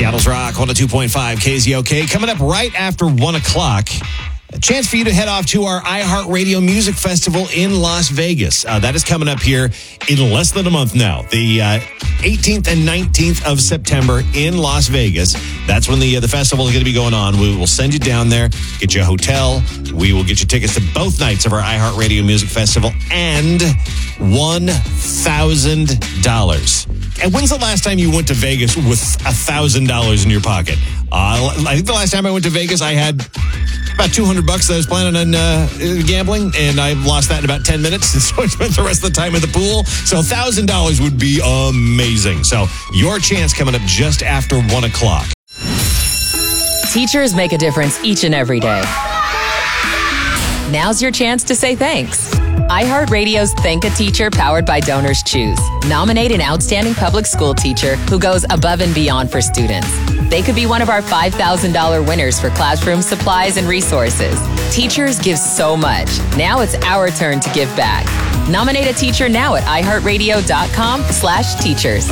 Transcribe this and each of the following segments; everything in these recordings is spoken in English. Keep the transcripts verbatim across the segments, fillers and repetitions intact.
Seattle's Rock, one oh two point five K Z O K. Coming up right after one o'clock, a chance for you to head off to our iHeartRadio Music Festival in Las Vegas. Uh, that is coming up here in less than a month now. The uh, eighteenth and nineteenth of September in Las Vegas. That's when the uh, the festival is going to be going on. We will send you down there, get you a hotel. We will get you tickets to both nights of our iHeartRadio Music Festival and one thousand dollars. And when's the last time you went to Vegas with one thousand dollars in your pocket? Uh, I think the last time I went to Vegas, I had about two hundred bucks that I was planning on uh, gambling, and I lost that in about ten minutes, and so I spent the rest of the time in the pool. So one thousand dollars would be amazing. So your chance coming up just after one o'clock. Teachers make a difference each and every day. Now's your chance to say thanks. iHeartRadio's Thank a Teacher, powered by Donors Choose. Nominate an outstanding public school teacher who goes above and beyond for students. They could be one of our five thousand dollars winners for classroom supplies and resources. Teachers give so much. Now it's our turn to give back. Nominate a teacher now at iHeartRadio.com slash teachers.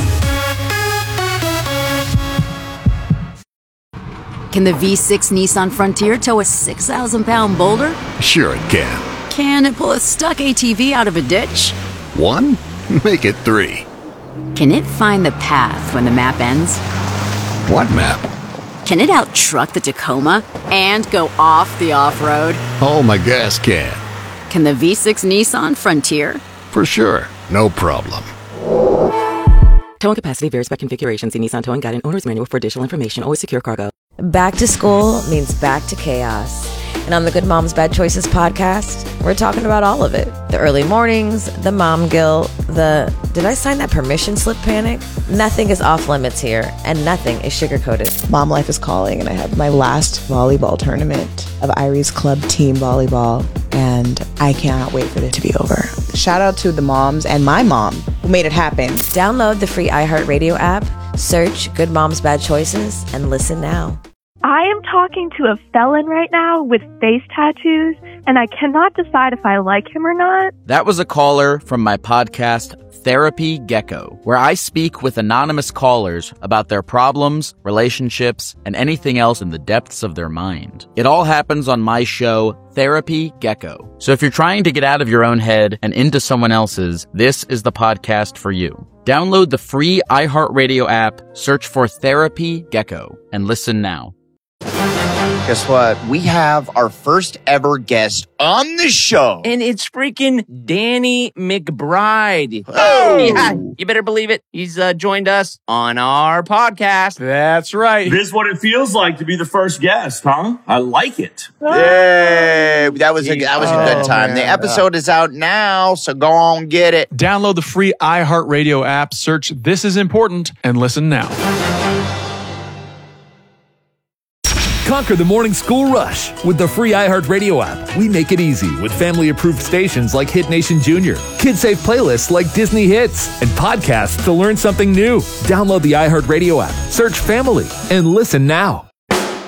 Can the V six Nissan Frontier tow a six thousand pound boulder? Sure it can. Can it pull a stuck A T V out of a ditch? One? Make it three. Can it find the path when the map ends? What map? Can it out-truck the Tacoma and go off the off-road? Oh, my gas can. Can the V six Nissan Frontier? For sure. No problem. Towing capacity varies by configuration. See Nissan Towing Guide and Owner's Manual for additional information. Always secure cargo. Back to school means back to chaos. And on the Good Moms Bad Choices podcast, we're talking about all of it. The early mornings, the mom guilt, the did I sign that permission slip panic? Nothing is off limits here, and nothing is sugar-coated. Mom life is calling, and I have my last volleyball tournament of Irie's Club Team Volleyball, and I cannot wait for it to be over. Shout out to the moms and my mom who made it happen. Download the free iHeartRadio app, search Good Moms Bad Choices, and listen now. I am talking to a felon right now with face tattoos, and I cannot decide if I like him or not. That was a caller from my podcast, Therapy Gecko, where I speak with anonymous callers about their problems, relationships, and anything else in the depths of their mind. It all happens on my show, Therapy Gecko. So if you're trying to get out of your own head and into someone else's, this is the podcast for you. Download the free iHeartRadio app, search for Therapy Gecko, and listen now. Guess what? We have our first ever guest on the show. And it's freaking Danny McBride. Oh! Yeah, you better believe it. He's uh, joined us on our podcast. That's right. This is what it feels like to be the first guest, huh? I like it. Yay! That was a, that was a good time. Oh, the episode is out now, so go on get it. Download the free iHeartRadio app, search This Is Important, and listen now. Conquer the morning school rush with the free iHeartRadio app. We make it easy with family-approved stations like Hit Nation Junior, kid-safe playlists like Disney Hits, and podcasts to learn something new. Download the iHeartRadio app, search Family, and listen now.